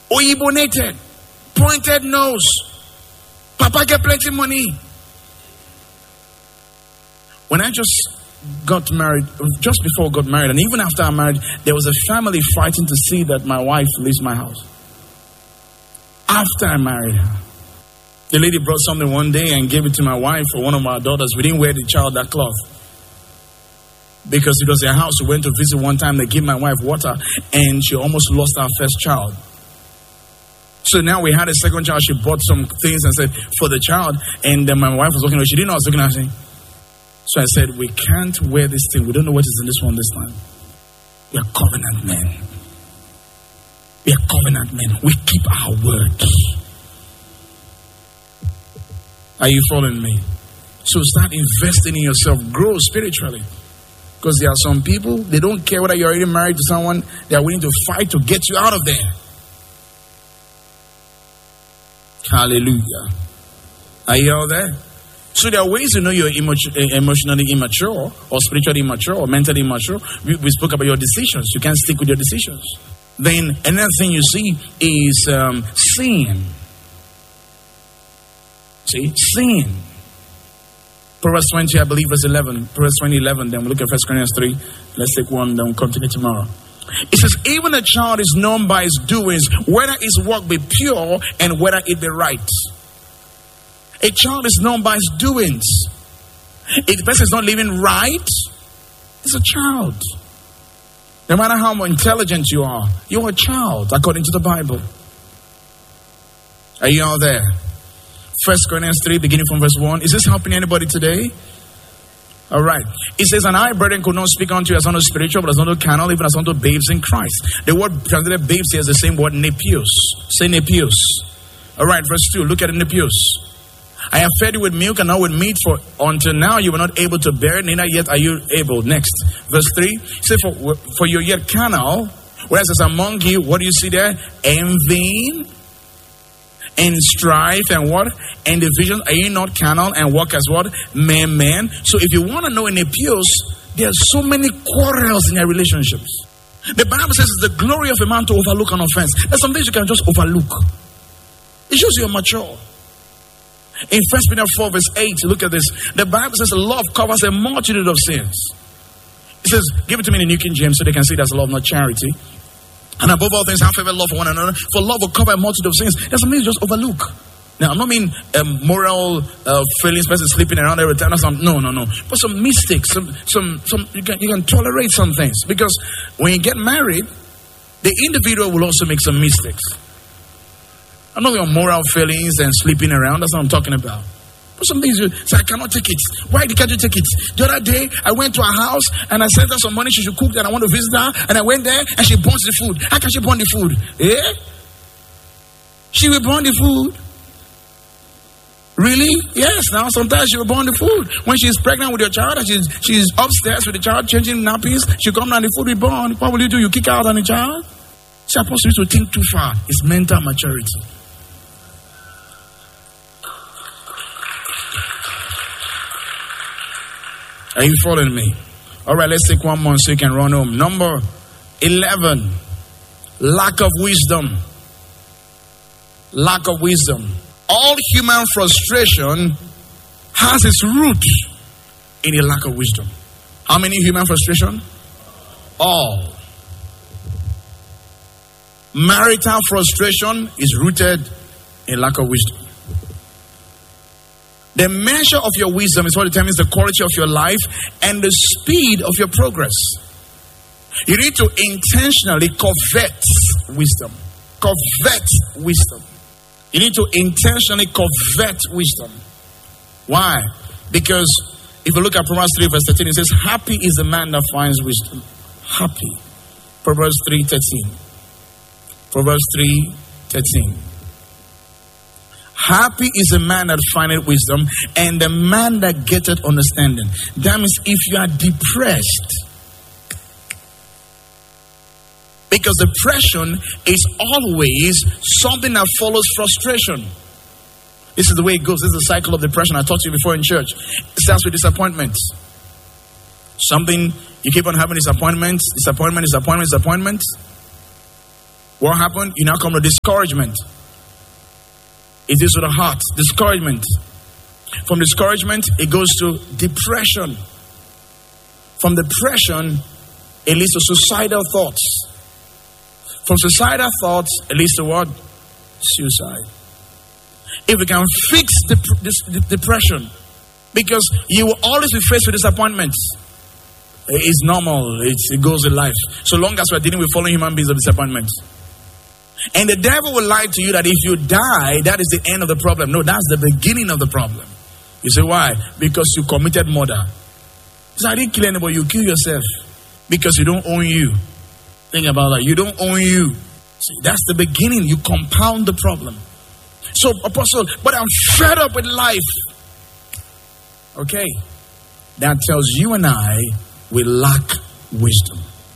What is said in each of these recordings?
Oyibonated, pointed nose. Papa get plenty money. When I just got married, just before I got married, and even after I married, there was a family fighting to see that my wife leaves my house. After I married her, the lady brought something one day and gave it to my wife for one of our daughters. We didn't wear the child that cloth because it was their house. We went to visit one time. They gave my wife water and she almost lost our first child. So now we had a second child. She bought some things and said for the child, and then my wife was looking at her. She didn't know I was looking at her. So I said, we can't wear this thing. We don't know what is in this one this time. We are covenant men. We are covenant men. We keep our word. Are you following me? So start investing in yourself. Grow spiritually. Because there are some people, they don't care whether you're already married to someone. They are willing to fight to get you out of there. Hallelujah. Are you all there? So there are ways to know you're emotionally immature or spiritually immature or mentally immature. We spoke about your decisions. You can't stick with your decisions. Then another thing you see is sin. See, sin. Proverbs 20, I believe, verse 11. Proverbs 20, 11. Then we'll look at 1 Corinthians 3. Let's take one, then we'll continue tomorrow. It says, even a child is known by his doings, whether his work be pure and whether it be right. A child is known by his doings. If the person is not living right, it's a child. No matter how intelligent you are, you're a child, according to the Bible. Are you all there? 1 Corinthians 3, beginning from verse 1. Is this helping anybody today? All right. It says, and I, brethren, could not speak unto you as unto spiritual, but as unto carnal, even as unto babes in Christ. The word translated babes here is the same word, nepios. Say nepios. All right, verse 2. Look at it, nepios. I have fed you with milk and not with meat, for until now you were not able to bear, neither yet are you able. Next, verse 3. It says, for you're yet carnal, whereas as among you, what do you see there? Envying and strife and what? And division. Are you not carnal and walk as what? Men. So if you want to know in Nepios, there are so many quarrels in their relationships. The Bible says it's the glory of a man to overlook an offense. There's some things you can just overlook. It shows you're mature. In 1 Peter 4 verse 8, look at this. The Bible says love covers a multitude of sins. It says, give it to me in the New King James so they can see that's love, not charity. And above all things, have favor love for one another. For love will cover a multitude of sins. There's something you just overlook. Now, I'm not mean moral failings, person sleeping around every time. No. But some mistakes, some you can tolerate some things. Because when you get married, the individual will also make some mistakes. I'm not on moral failings and sleeping around. That's what I'm talking about. But some things you say, I cannot take it. Why can't you take it? The other day, I went to her house and I sent her some money. She should cook and I want to visit her. And I went there and she burns the food. How can she burn the food? She will burn the food. Really? Yes. Now, sometimes she will burn the food. When she's pregnant with your child and she's upstairs with the child changing nappies, she come down, the food will burn. What will you do? You kick her out on the child? She's supposed to think too far. It's mental maturity. Are you following me? All right, let's take one more so you can run home. Number 11, lack of wisdom. Lack of wisdom. All human frustration has its root in a lack of wisdom. How many human frustration? All. Marital frustration is rooted in lack of wisdom. The measure of your wisdom is what determines the quality of your life and the speed of your progress. You need to intentionally covet wisdom. Covet wisdom. You need to intentionally covet wisdom. Why? Because if you look at Proverbs 3 verse 13, it says, happy is the man that finds wisdom. Happy. Proverbs 3:13. Proverbs 3:13. Happy is the man that findeth wisdom, and the man that getteth understanding. That means if you are depressed, because depression is always something that follows frustration. This is the way it goes. This is the cycle of depression. I talked to you before in church. It starts with disappointments. Something, you keep on having disappointments. What happened? You now come to discouragement. It is to the heart. Discouragement. From discouragement, it goes to depression. From depression, it leads to suicidal thoughts. From suicidal thoughts, it leads to what? Suicide. If we can fix this depression, because you will always be faced with disappointments. It's normal. It goes in life. So long as we're dealing with fallen human beings of disappointments. And the devil will lie to you that if you die, that is the end of the problem. No, that's the beginning of the problem. You say, why? Because you committed murder. So I didn't kill anybody. You kill yourself. Because you don't own you. Think about that. You don't own you. See, that's the beginning. You compound the problem. So, Apostle, but I'm fed up with life. Okay. That tells you and I, we lack wisdom.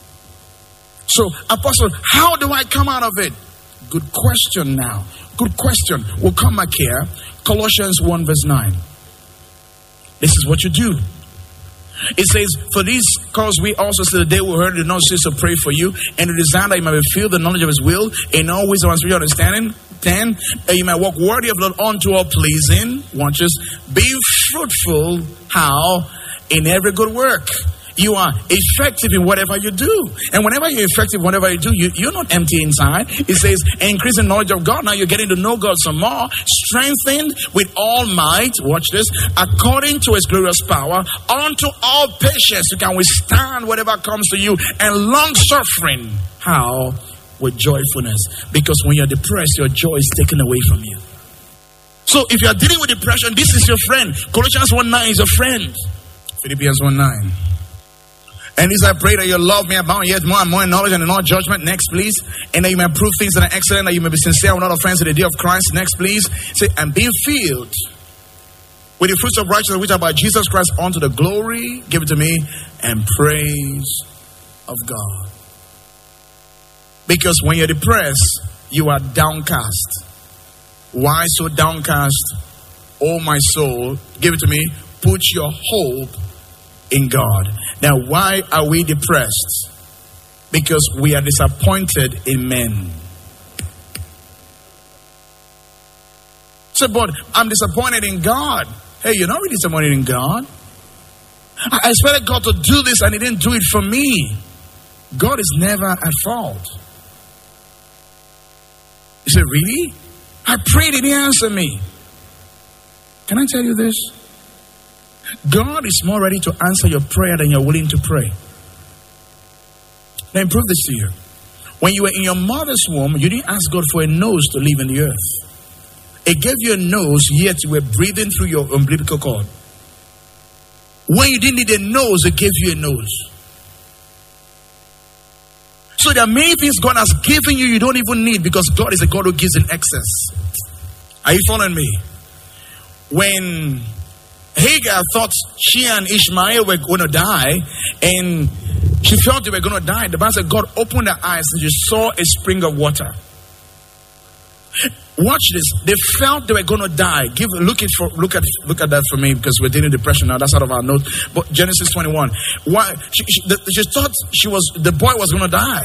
So, Apostle, how do I come out of it? Good question now. Good question. We'll come back here. Colossians 1 verse 9. This is what you do. It says, for this cause we also say the day we heard, do not cease to pray for you, and to desire that you may be filled the knowledge of his will, in all wisdom and spiritual understanding. 10, that you may walk worthy of the Lord unto all pleasing. Watch this. Be fruitful. How? In every good work. You are effective in whatever you do. And whenever you're effective in whatever you do, you're not empty inside. It says, increasing knowledge of God. Now you're getting to know God some more. Strengthened with all might. Watch this. According to his glorious power. Unto all patience. You can withstand whatever comes to you. And long suffering. How? With joyfulness. Because when you're depressed, your joy is taken away from you. So if you're dealing with depression, this is your friend. Colossians 1:9 is your friend. Philippians 1:9. And this I pray that you love me abound yet more and more in knowledge and in all judgment. Next, please. And that you may prove things that are excellent, that you may be sincere without offense in the day of Christ. Next, please. Say, and being filled with the fruits of righteousness which are by Jesus Christ unto the glory, give it to me, and praise of God. Because when you're depressed, you are downcast. Why so downcast? Oh my soul, give it to me. Put your hope in God. Now, why are we depressed? Because we are disappointed in men. So, but I'm disappointed in God. Hey, you're not really disappointed in God. I expected God to do this and he didn't do it for me. God is never at fault. You say, really? I prayed and he answered me. Can I tell you this? God is more ready to answer your prayer than you're willing to pray. Let me prove this to you. When you were in your mother's womb, you didn't ask God for a nose to live in the earth. It gave you a nose, yet you were breathing through your umbilical cord. When you didn't need a nose, it gave you a nose. So there are many things God has given you you don't even need, because God is a God who gives in excess. Are you following me? When Hagar thought she and Ishmael were going to die, and she felt they were going to die, the Bible said God opened her eyes and she saw a spring of water. Watch this. They felt they were going to die. Look at that for me, because we're dealing with depression now. That's out of our note. But Genesis 21. Why she thought the boy was going to die.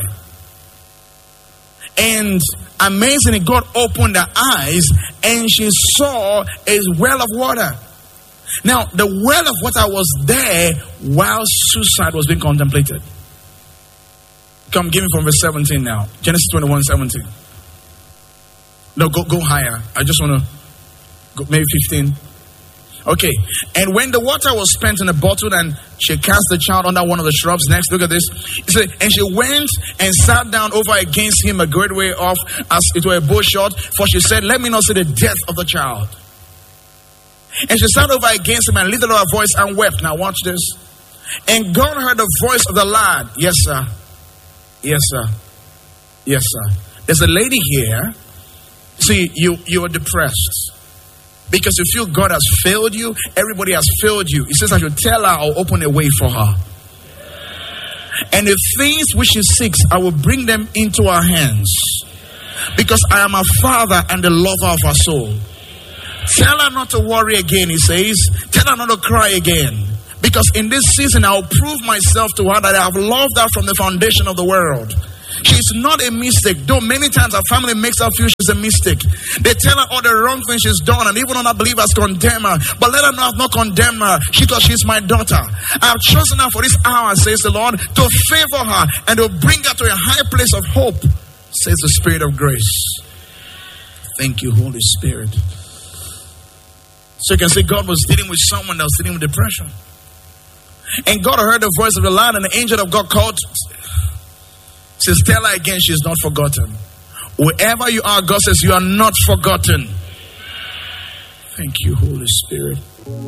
And amazingly, God opened her eyes and she saw a well of water. Now, the well of water was there while suicide was being contemplated. Come, give me from verse 17 now. Genesis 21:17. No, go higher. I just want to go, maybe 15. Okay. And when the water was spent in a bottle, and she cast the child under one of the shrubs. Next, look at this. It said, and she went and sat down over against him a great way off, as it were a bow shot, for she said, let me not see the death of the child. And she sat over against him and lifted up her voice and wept. Now watch this. And God heard the voice of the lad. Yes, sir. Yes, sir. Yes, sir. There's a lady here. See, you are depressed because you feel God has failed you. Everybody has failed you. He says I should tell her I'll open a way for her. And the things which she seeks, I will bring them into her hands. Because I am her father and the lover of her soul. Tell her not to worry again, he says. Tell her not to cry again. Because in this season, I'll prove myself to her that I have loved her from the foundation of the world. She's not a mistake. Though many times her family makes her feel she's a mistake. They tell her all the wrong things she's done, and even unbelievers condemn her. But let her know I've not condemned her. Because she's my daughter. I have chosen her for this hour, says the Lord, to favor her and to bring her to a high place of hope, says the Spirit of grace. Thank you, Holy Spirit. So you can see God was dealing with someone that was dealing with depression. And God heard the voice of the Lord, and the angel of God called. Says, tell her again she's not forgotten. Wherever you are, God says you are not forgotten. Thank you, Holy Spirit.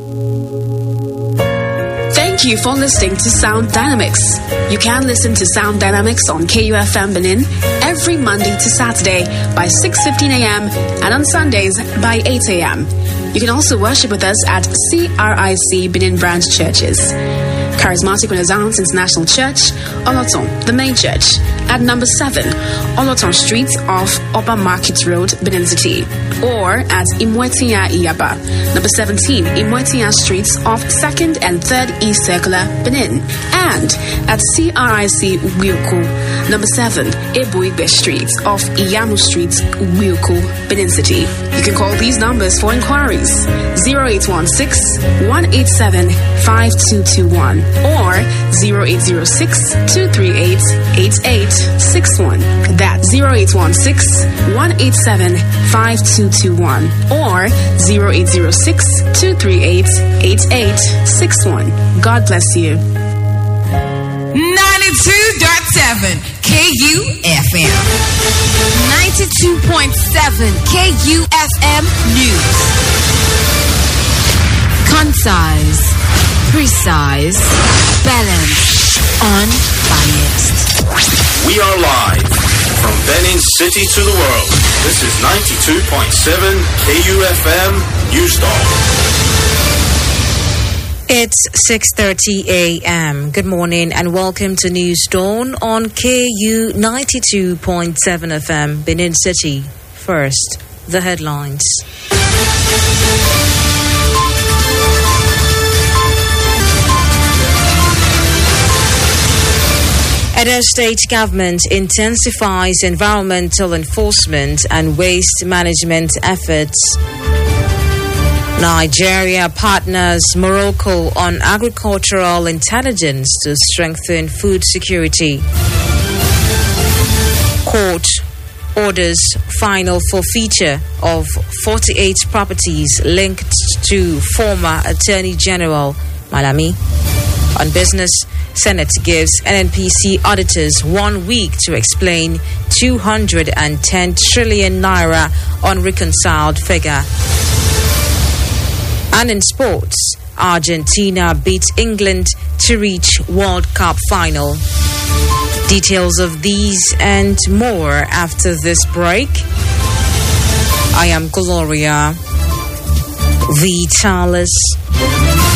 Thank you for listening to Sound Dynamics. You can listen to Sound Dynamics on KUFM Benin every Monday to Saturday by 6:15 a.m. and on Sundays by 8 a.m. You can also worship with us at CRIC Benin Branch Churches. Charismatic Renaissance International Church, Oloton, the main church, at number 7, Oloton Street off Upper Market Road, Benin City, or at Imwetia Iyaba, number 17, Imwetia Street off 2nd and 3rd East Circular, Benin, and at CRIC Uwilku, number 7, Ebuigbe Street off Iyamu Street, Uwilku, Benin City. You can call these numbers for inquiries: 0816-187-5221 or 0806-238-8861. That's 0816-187-5221 or 0806-238-8861. God bless you. 92.7 KUFM. 92.7 KUFM News. Concise, precise, balanced, unbiased. We are live from Benin City to the world. This is 92.7 KUFM News Talk. It's 6:30 a.m. Good morning and welcome to News Dawn on KU 92.7 FM, Benin City. First, the headlines. Edo State Government intensifies environmental enforcement and waste management efforts. Nigeria partners Morocco on agricultural intelligence to strengthen food security. Court orders final forfeiture of 48 properties linked to former Attorney General Malami. On business, Senate gives NNPC auditors 1 week to explain 210 trillion naira unreconciled figure. And in sports, Argentina beats England to reach World Cup final. Details of these and more after this break. I am Gloria Vitalis.